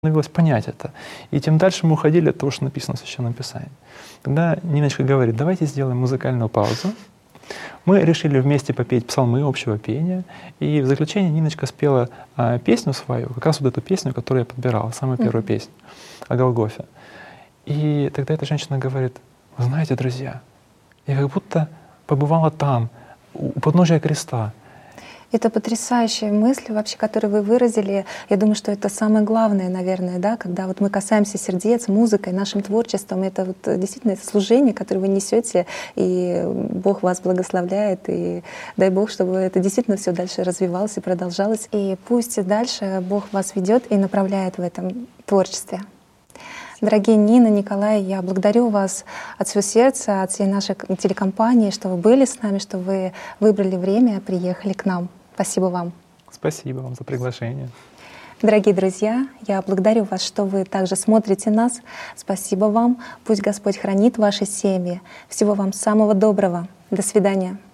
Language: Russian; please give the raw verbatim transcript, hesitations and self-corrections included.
становилось понять это. И тем дальше мы уходили от того, что написано в Священном Писании. Тогда Ниночка говорит: давайте сделаем музыкальную паузу. Мы решили вместе попеть псалмы общего пения. И в заключение Ниночка спела а, песню свою, как раз вот эту песню, которую я подбирал, самую первую mm-hmm. песню о Голгофе. И тогда эта женщина говорит: вы знаете, друзья, я как будто побывала там, у подножия креста. Это потрясающая мысль вообще, которую вы выразили. Я думаю, что это самое главное, наверное, да, когда вот мы касаемся сердец музыкой, нашим творчеством. Это вот действительно это служение, которое вы несете, и Бог вас благословляет. И дай Бог, чтобы это действительно все дальше развивалось и продолжалось. И пусть дальше Бог вас ведет и направляет в этом творчестве. Дорогие Нина, Николай, я благодарю вас от всего сердца, от всей нашей телекомпании, что вы были с нами, что вы выбрали время, приехали к нам. Спасибо вам. Спасибо вам за приглашение. Дорогие друзья, я благодарю вас, что вы также смотрите нас. Спасибо вам. Пусть Господь хранит ваши семьи. Всего вам самого доброго. До свидания.